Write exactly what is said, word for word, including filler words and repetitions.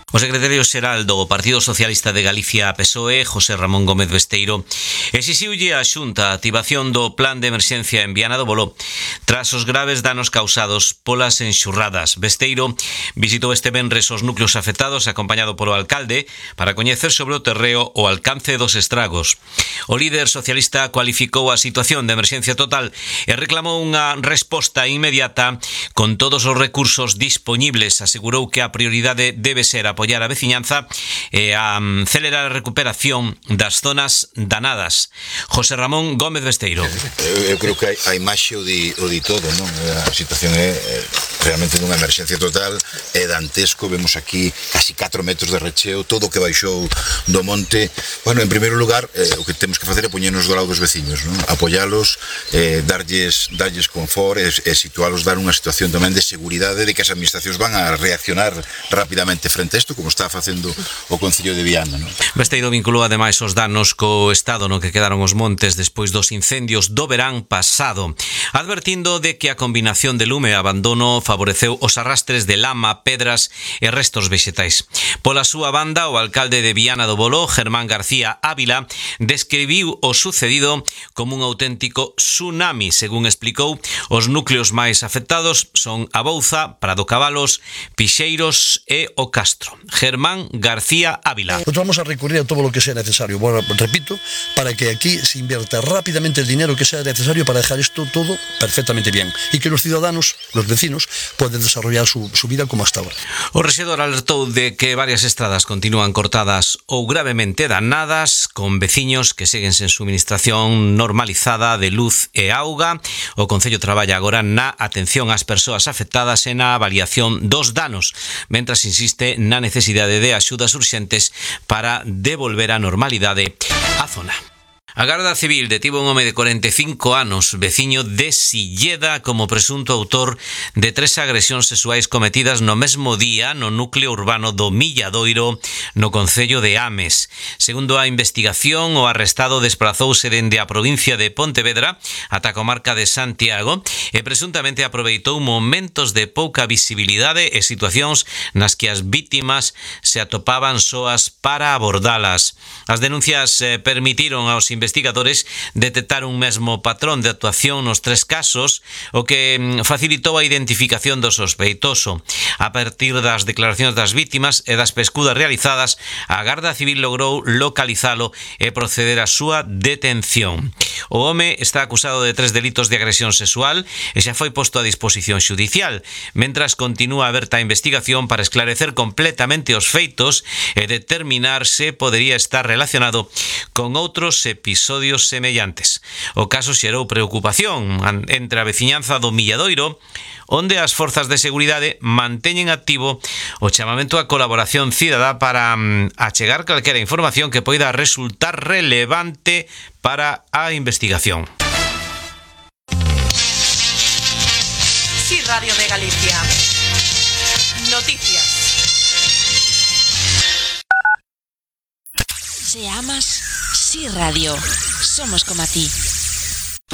O secretario xeral do Partido Socialista de Galicia P S O E, José Ramón Gómez Besteiro, exixiulle á Xunta a activación do plan de emerxencia en Viana do Boló tras os graves danos causados polas enxurradas. Besteiro visitou este venres os núcleos afectados acompañado polo alcalde para coñecer sobre o terreo o alcance dos estragos. O líder socialista cualificou a situación de emerxencia total e reclamou unha resposta inmediata con todos os recursos dispoñibles. Asegurou que a prioridade debe ser a apoiar a veciñanza e a acelerar a recuperación das zonas danadas. José Ramón Gómez Besteiro. Eu, eu creo que a imaxe o di, o di todo, non? A situación é, é realmente dunha emerxencia total, é dantesco, vemos aquí casi catro metros de recheo, todo o que baixou do monte. Bueno, en primeiro lugar, eh, o que temos que facer é poñernos do lado dos veciños, non? Apoialos, eh, darlles, darlles confort e, e situalos, dar unha situación tamén de seguridade de que as administracións van a reaccionar rapidamente frente a isto, como está facendo o Concello de Viana, non? Besteiro vinculou ademais os danos co estado no que quedaron os montes despois dos incendios do verán pasado, advertindo de que a combinación de lume e abandono favoreceu os arrastres de lama, pedras e restos vexetais. Pola súa banda, o alcalde de Viana do Boló, Germán García Ávila, describiu o sucedido como un auténtico tsunami. Según explicou, os núcleos máis afectados son a Bouza, Prado Cabalos, Pixeiros e o Castro. Germán García Ávila. Nosotros vamos a recurrir a todo lo que sea necesario, bueno, repito, para que aquí se invierta rápidamente el dinero que sea necesario para dejar esto todo perfectamente bien y que los ciudadanos, los vecinos, puedan desarrollar su, su vida como hasta ahora. O rexedor alertou de que varias estradas continúan cortadas ou gravemente danadas, con veciños que seguen sen suministración normalizada de luz e auga. O Concello traballa agora na atención ás persoas afectadas e na avaliación dos danos, mentras insiste na necesidade de axudas urxentes para devolver a normalidade á zona. A Garda Civil detivo un home de cuarenta e cinco anos, veciño de Silleda, como presunto autor de tres agresións sexuais cometidas no mesmo día no núcleo urbano do Milladoiro, no concello de Ames. Segundo a investigación, o arrestado desprazouse dende a provincia de Pontevedra ata a comarca de Santiago e presuntamente aproveitou momentos de pouca visibilidade e situacións nas que as vítimas se atopaban soas para abordalas. As denuncias eh, permitiron aos investigadores detectar un mesmo patrón de actuación nos tres casos, o que facilitou a identificación do sospeitoso. A partir das declaracións das vítimas e das pescudas realizadas, a Garda Civil logrou localizalo e proceder á súa detención. O home está acusado de tres delitos de agresión sexual e xa foi posto a disposición xudicial, mentras continúa aberta a investigación para esclarecer completamente os feitos e determinar se podería estar relacionado con outros episodios semellantes. O caso xerou preocupación entre a veciñanza do Milladoiro, onde as forzas de seguridade manteñen activo o chamamento á colaboración cidadá para um, achegar calquera información que poida resultar relevante para a investigación. Sí, Radio de Galicia. Noticias. Si amas, Sí Radio. Somos como a ti.